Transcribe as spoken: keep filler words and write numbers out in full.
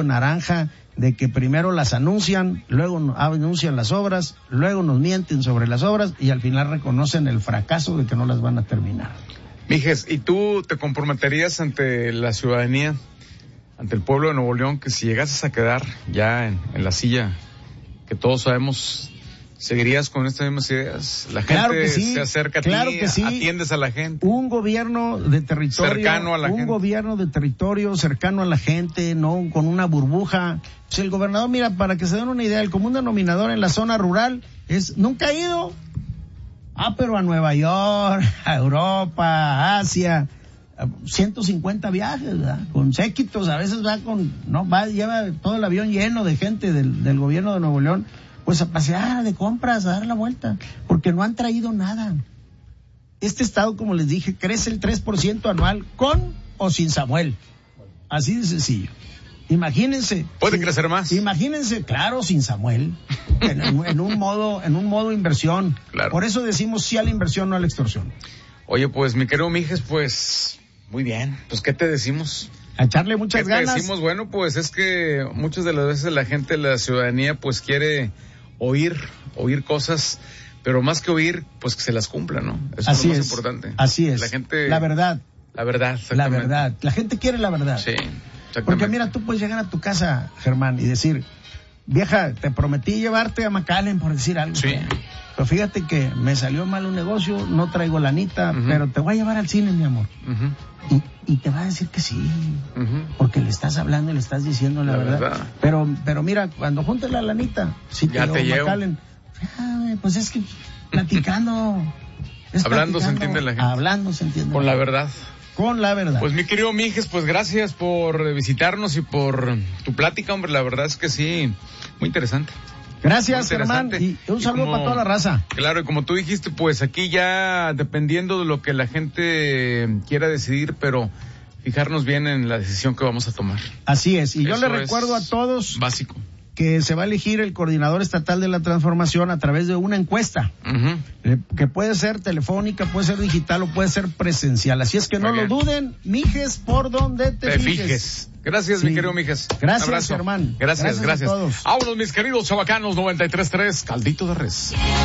semáforo en naranja, de que primero las anuncian, luego anuncian las obras, luego nos mienten sobre las obras y al final reconocen el fracaso de que no las van a terminar. Mijes, ¿y tú te comprometerías ante la ciudadanía, ante el pueblo de Nuevo León, que si llegases a quedar ya en, en la silla que todos sabemos, seguirías con estas mismas ideas? La gente claro que sí, se acerca a claro ti, que sí. atiendes a la gente. Un gobierno de territorio, cercano a la un gente. gobierno de territorio cercano a la gente, no con una burbuja. Pues el gobernador, mira, para que se den una idea, el común denominador en la zona rural es, nunca ha ido. Ah, pero a Nueva York, a Europa, a Asia, a ciento cincuenta viajes, ¿verdad? Con séquitos, a veces va con, no, va, lleva todo el avión lleno de gente del, del gobierno de Nuevo León, pues a pasear de compras, a dar la vuelta, porque no han traído nada. Este estado, como les dije, crece el tres por ciento anual, con o sin Samuel. Así de sencillo. Imagínense. ¿Puede sin, crecer más? Imagínense, claro, sin Samuel. En, en un modo, en un modo inversión. Claro. Por eso decimos sí a la inversión, no a la extorsión. Oye, pues, mi querido Mijes, pues, muy bien. Pues, ¿qué te decimos? A echarle muchas ¿Qué ganas. te decimos? Bueno, pues, es que muchas de las veces la gente, la ciudadanía, pues, quiere oír, oír cosas, pero más que oír, pues, que se las cumpla, ¿no? Eso Así es lo más es, importante. Así es. La gente... La verdad. La verdad, La exactamente. verdad. La gente quiere la verdad. Sí, exactamente. Porque mira, tú puedes llegar a tu casa, Germán, y decir, vieja, te prometí llevarte a McAllen, por decir algo. Sí. Pero fíjate que me salió mal un negocio, no traigo lanita, uh-huh. pero te voy a llevar al cine, mi amor. Uh-huh. Y, y te va a decir que sí, uh-huh. porque le estás hablando y le estás diciendo la, la verdad. verdad. Pero pero mira, cuando juntes la lanita, si te ya llevo te llevo. McAllen, ah, pues es que platicando. es Hablando platicando, se entiende la gente. Hablando se entiende. Con la verdad. Con la verdad. Pues mi querido Mijes, pues gracias por visitarnos y por tu plática, hombre, la verdad es que sí, muy interesante. Gracias, Germán, y un saludo y como, para toda la raza. Claro, y como tú dijiste, pues aquí ya dependiendo de lo que la gente quiera decidir, pero fijarnos bien en la decisión que vamos a tomar. Así es, y yo le recuerdo a todos básico que se va a elegir el coordinador estatal de la transformación a través de una encuesta, uh-huh. eh, que puede ser telefónica, puede ser digital o puede ser presencial. Así es que no lo duden, Mijes, por donde te, te fijes. fijes. Gracias, sí. mi querido Mijes. Gracias, Germán. Gracias, gracias. gracias. A todos. Vámonos, mis queridos chavacanos, noventa y tres punto tres, Caldito de Res.